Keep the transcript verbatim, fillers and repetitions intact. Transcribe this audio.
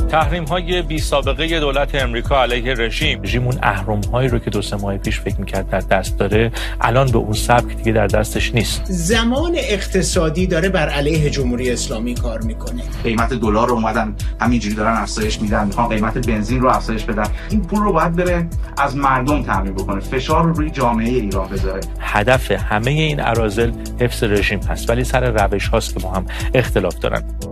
تحریم‌های بی سابقه دولت امریکا علیه رژیم، رژیم اون اهرم‌هایی رو که دو سه ماه پیش فکر می‌کرد در دست داره، الان به اون سبک دیگه در دستش نیست. زمان اقتصادی داره بر علیه جمهوری اسلامی کار میکنه. قیمت دلار رو اومدن همینجوری دارن افزایش میدن، میخوان قیمت بنزین رو افزایش بدن. این پول رو باید بره از مردم تامین بکنه، فشار رو روی جامعه ایران بذاره. هدف همه این اراذل حفظ رژیم هست، ولی سر روش هاست که با هم اختلاف دارن.